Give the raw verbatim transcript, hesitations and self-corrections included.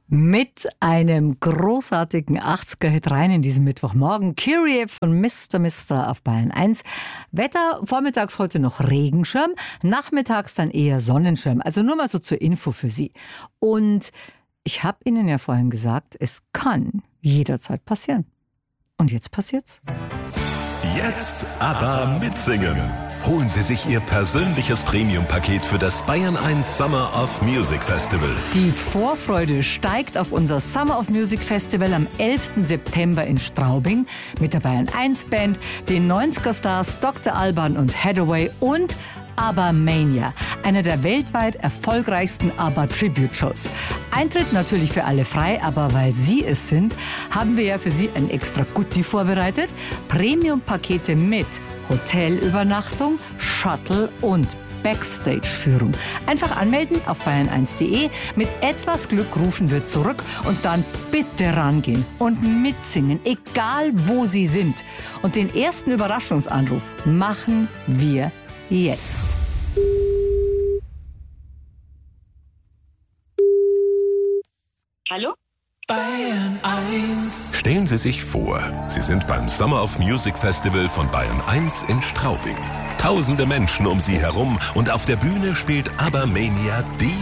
Mit einem großartigen achtziger-Hit rein in diesen Mittwochmorgen. Kyrie von Mister Mister auf Bayern eins. Wetter vormittags heute noch Regenschirm, nachmittags dann eher Sonnenschirm. Also nur mal so zur Info für Sie. Und ich habe Ihnen ja vorhin gesagt, es kann jederzeit passieren. Und jetzt passiert's. Jetzt aber mitsingen. Holen Sie sich Ihr persönliches Premium-Paket für das Bayern eins Summer of Music Festival. Die Vorfreude steigt auf unser Summer of Music Festival am elften September in Straubing mit der Bayern eins Band, den neunziger-Stars Doktor Alban und Hathaway und ABBA Mania, einer der weltweit erfolgreichsten ABBA-Tribute-Shows. Eintritt natürlich für alle frei, aber weil Sie es sind, haben wir ja für Sie ein extra Gutti vorbereitet. Premium-Pakete mit Hotelübernachtung, Shuttle und Backstage-Führung. Einfach anmelden auf bayern eins punkt de. Mit etwas Glück rufen wir zurück und dann bitte rangehen und mitsingen, egal wo Sie sind. Und den ersten Überraschungsanruf machen wir jetzt. Hallo? Bayern eins. Stellen Sie sich vor, Sie sind beim Summer of Music Festival von Bayern eins in Straubing. Tausende Menschen um Sie herum und auf der Bühne spielt ABBA Mania die